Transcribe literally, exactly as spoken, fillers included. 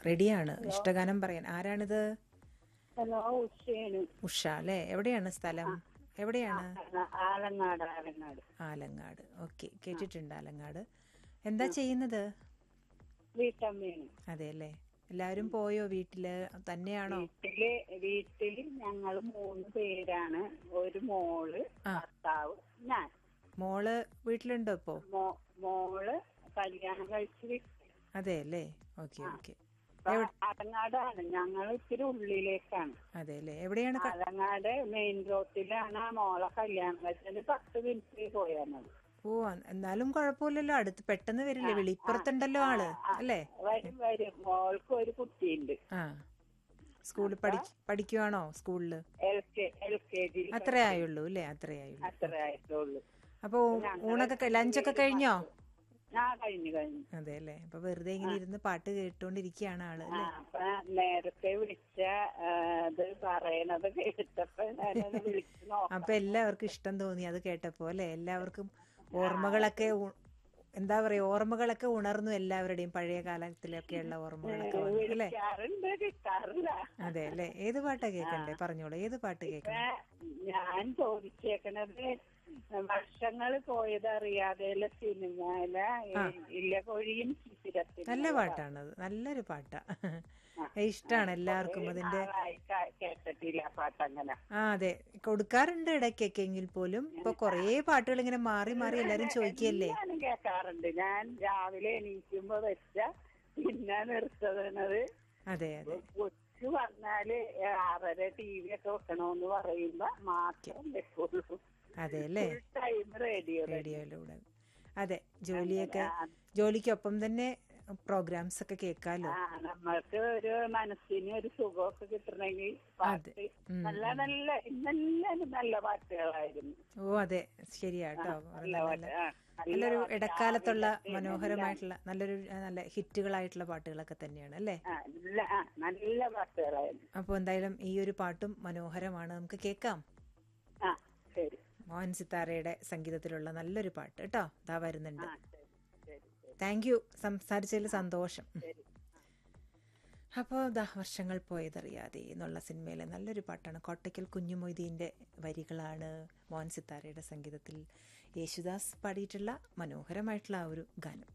റെഡിയാണ് ഇഷ്ടഗാനം പറയാൻ. ആരാണിത്? ഹലോ, ഉഷയാണ്. ഉഷ അല്ലേ? എവിടെയാണ് സ്ഥലം? എവിടെയാണ്? ആലങ്ങാട്. ആലങ്ങാട് ആലങ്ങാട്. ഓക്കെ, കേട്ടിട്ടുണ്ട് ആലങ്ങാട്. എന്താ ചെയ്യുന്നത്? വീട്ടമ്മയാണ്. അതെ അല്ലേ? എല്ലാവരും പോയോ? വീട്ടില് തന്നെയാണോ? വീട്ടില് വീട്ടില് ഞങ്ങൾ മൂന്ന് പേരാണ്. ഒരു മോള്, ഭർത്താവ്, ഞാൻ. മോള് വീട്ടിലുണ്ടോ ഇപ്പോ? മോ- മോള് കല്യാണം കഴിച്ച് വിട്ടു. അതെ അല്ലേ? Okay okay. ആലങ്ങാടാണ്. ഞങ്ങൾ ഇത്തിരി ഉള്ളിലേക്കാണ്. അതെ അല്ലേ? എവിടെയാണ്? ആലങ്ങാട് മെയിൻ റോഡിലാണ് മോളെ കല്യാണം കഴിച്ചത്. പത്ത് മിനിറ്റ് പോയാൽ മതി. ഓ, എന്നാലും കുഴപ്പമില്ലല്ലോ. അടുത്ത് പെട്ടെന്ന് വരില്ലേ? വെളിപ്പുറത്തുണ്ടല്ലോ ആള് അല്ലേ? വരും വരും. മോൾക്ക് ഒരു കുട്ടിയുണ്ട്. ആ, സ്കൂളിൽ പഠി പഠിക്കുവാണോ? സ്കൂളില് L K L K G. അത്രേ ആയുള്ളൂ അല്ലേ? അത്രേ ആയുള്ളൂ. അത്രേ ആയിട്ടുള്ളൂ. അപ്പൊ ഊണൊക്കെ ലഞ്ചൊക്കെ കഴിഞ്ഞോ? ആ, കഴിഞ്ഞു കഴിഞ്ഞു. അതെ അല്ലേ? അപ്പൊ വെറുതെ ഇങ്ങനെ ഇരുന്ന് പാട്ട് കേട്ടോണ്ടിരിക്കുകയാണ് ആള് അല്ലേ? അപ്പൊ നേരത്തെ വിളിച്ച ഇത് പറയണത് കേട്ടപ്പോ ഞാനത് വിളിച്ചു നോക്കാം. അപ്പൊ എല്ലാവർക്കും ഇഷ്ടം തോന്നി അത് കേട്ടപ്പോ അല്ലെ? എല്ലാവർക്കും ഓർമ്മകളൊക്കെ എന്താ പറയാ, ഓർമ്മകളൊക്കെ ഉണർന്നു. എല്ലാവരുടെയും പഴയ കാലത്തിലൊക്കെയുള്ള ഓർമ്മകളൊക്കെ വന്നു അല്ലേ? വിളിക്കാറുണ്ട്, കിട്ടാറില്ല. അതെ അല്ലേ? ഏത് പാട്ടാ കേൾക്കണ്ടേ? പറഞ്ഞോളൂ, ഏത് പാട്ട് കേൾക്കണം? ഞാൻ ചോദിച്ചേക്കണത് വർഷങ്ങൾ പോയതറിയാതെ സിനിമയിലെ ഇല്ല കൊഴിയും ചിത്തിരത്തിൽ. നല്ല പാട്ടാണത്, നല്ലൊരു പാട്ടാ. ഇഷ്ടാണ് എല്ലാവർക്കും അതിന്റെ. കേട്ടിട്ടില്ല പാട്ടങ്ങനെ. ആ അതെ, കൊടുക്കാറുണ്ട് ഇടയ്ക്കൊക്കെ. എങ്കിൽ പോലും ഇപ്പൊ കൊറേ പാട്ടുകൾ ഇങ്ങനെ മാറി മാറി എല്ലാരും ചോദിക്കല്ലേ. ഞാനും കേൾക്കാറുണ്ട്. ഞാൻ രാവിലെ എണീക്കുമ്പോ വെച്ച പിന്നെ നിർത്തത്. അതെ അതെ. കൊച്ചു പറഞ്ഞാല് ആറര ടി വി ഒക്കെ വെക്കണോന്ന് പറയുമ്പോ മാത്രം വെക്കുള്ളൂ. അതെ അല്ലേ? ടൈം റേഡിയോ റേഡിയോയിലൂടെ. അതെ, ജോലിയൊക്കെ ജോലിക്കൊപ്പം തന്നെ പ്രോഗ്രാംസ് ഒക്കെ കേൾക്കാലോ. നമ്മൾക്ക് ഒരു മനസ്സിന് ഒരു സുഖമൊക്കെ കിട്ടണമെങ്കിൽ പാട്ട് നല്ല നല്ല ഇന്നെല്ലാം നല്ല പാട്ടുകളായിരുന്നു. ഓ അതെ, ശരിയാട്ടോ. നല്ലൊരു ഇടക്കാലത്തുള്ള മനോഹരമായിട്ടുള്ള നല്ലൊരു നല്ല ഹിറ്റുകളായിട്ടുള്ള പാട്ടുകളൊക്കെ തന്നെയാണ് അല്ലേ? നല്ല പാട്ടുകളായിരുന്നു. അപ്പൊ എന്തായാലും ഈ ഒരു പാട്ടും മനോഹരമാണ്, നമുക്ക് കേൾക്കാം. ആ ശരി. മോഹൻ സിത്താരയുടെ സംഗീതത്തിലുള്ള നല്ലൊരു പാട്ട് കേട്ടോ. ഇതാ വരുന്നുണ്ട്. Thank you. സംസാരിച്ചതിൽ സന്തോഷം. അപ്പോൾ ദാ വർഷങ്ങൾ പോയതറിയാതെ എന്നുള്ള സിനിമയിലെ നല്ലൊരു പാട്ടാണ്. കോട്ടയ്ക്കൽ കുഞ്ഞുമൊയ്തീൻ്റെ വരികളാണ് മോഹൻ സിത്താരയുടെ സംഗീതത്തിൽ യേശുദാസ് പാടിയിട്ടുള്ള മനോഹരമായിട്ടുള്ള ആ ഒരു ഗാനം.